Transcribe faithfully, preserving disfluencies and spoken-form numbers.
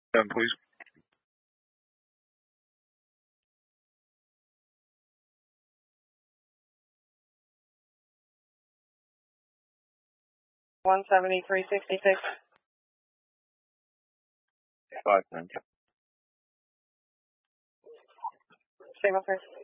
Done, please. One seventy three sixty six. Five nine. Same officer.